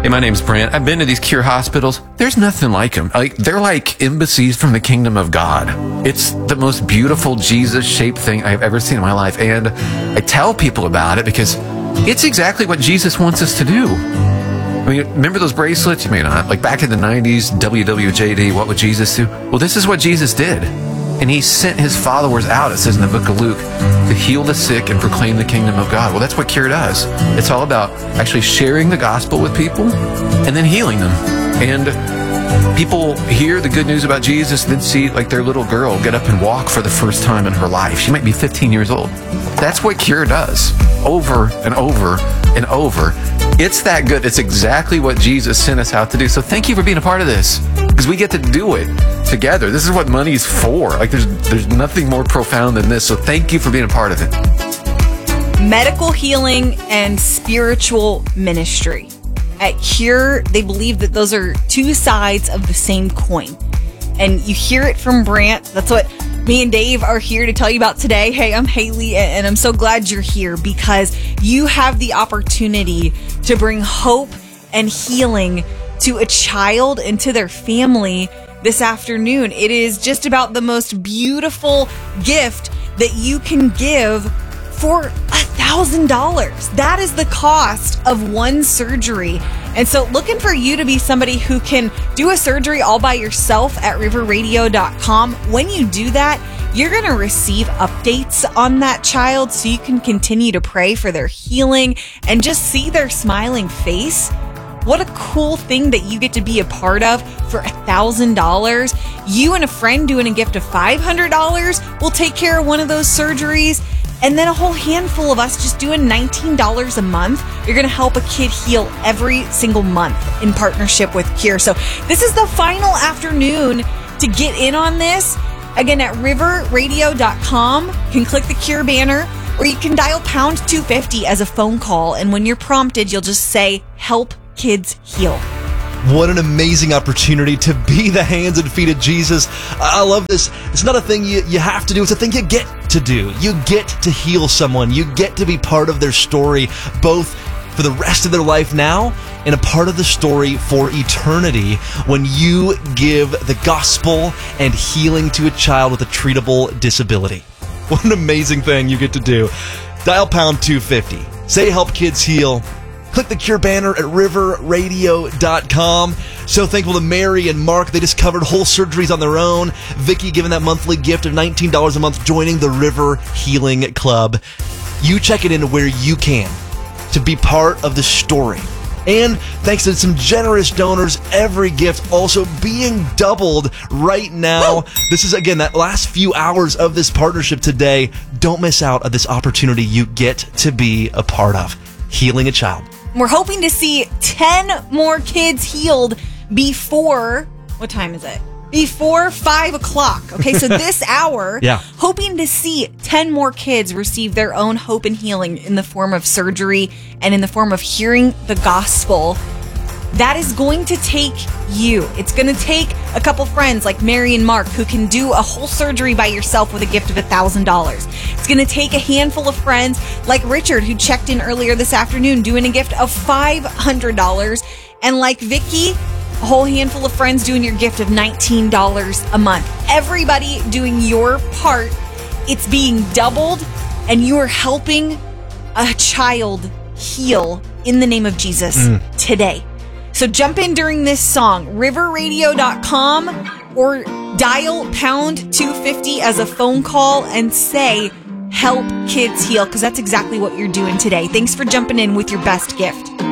Hey, my name's Brant. I've been to these Cure hospitals. There's nothing like them. They're like embassies from the kingdom of God. It's the most beautiful Jesus-shaped thing I've ever seen in my life. And I tell people about it because it's exactly what Jesus wants us to do. I mean, remember those bracelets? You may not. Like back in the 90s, WWJD, what would Jesus do? Well, this is what Jesus did. And he sent his followers out, it says in the book of Luke, to heal the sick and proclaim the kingdom of God. Well, that's what Cure does. It's all about actually sharing the gospel with people and then healing them. And people hear the good news about Jesus, then see like their little girl get up and walk for the first time in her life. She might be 15 years old. That's what Cure does over and over and over. It's that good. It's exactly what Jesus sent us out to do. So thank you for being a part of this, because we get to do it together. This is what money's for. Like there's nothing more profound than this. So thank you for being a part of it. Medical healing and spiritual ministry. At Cure, they believe that those are two sides of the same coin. And you hear it from Brant. That's what me and Dave are here to tell you about today. Hey, I'm Haley, and I'm so glad you're here because you have the opportunity to bring hope and healing to a child and to their family this afternoon. It is just about the most beautiful gift that you can give for $1,000. That is the cost of one surgery. And so looking for you to be somebody who can do a surgery all by yourself at riverradio.com. When you do that, you're going to receive updates on that child so you can continue to pray for their healing and just see their smiling face. What a cool thing that you get to be a part of for $1,000. You and a friend doing a gift of $500 will take care of one of those surgeries. And then a whole handful of us just doing $19 a month. You're going to help a kid heal every single month in partnership with Cure. So this is the final afternoon to get in on this. Again, at riverradio.com, you can click the Cure banner, or you can dial pound 250 as a phone call. And when you're prompted, you'll just say, "Help Kids Heal." What an amazing opportunity to be the hands and feet of Jesus. I love this. It's not a thing you have to do. It's a thing you get to do. You get to heal someone. You get to be part of their story, both for the rest of their life now and a part of the story for eternity when you give the gospel and healing to a child with a treatable disability. What an amazing thing you get to do. Dial pound 250. Say "Help Kids Heal." Click the Cure banner at riverradio.com. So thankful to Mary and Mark. They just covered whole surgeries on their own. Vicky giving that monthly gift of $19 a month, joining the River Healing Club. You check it in where you can to be part of the story. And thanks to some generous donors, every gift also being doubled right now. Woo! This is, again, that last few hours of this partnership today. Don't miss out on this opportunity you get to be a part of. Healing a child. We're hoping to see 10 more kids healed before, what time is it? Before 5 o'clock. Okay, so this hour, hoping to see 10 more kids receive their own hope and healing in the form of surgery and in the form of hearing the gospel. That is going to take you. It's going to take a couple friends like Mary and Mark who can do a whole surgery by yourself with a gift of $1,000. It's going to take a handful of friends like Richard, who checked in earlier this afternoon doing a gift of $500. And like Vicky, a whole handful of friends doing your gift of $19 a month. Everybody doing your part. It's being doubled, and you are helping a child heal in the name of Jesus today. So jump in during this song, riverradio.com, or dial pound 250 as a phone call and say, "Help Kids Heal," because that's exactly what you're doing today. Thanks for jumping in with your best gift.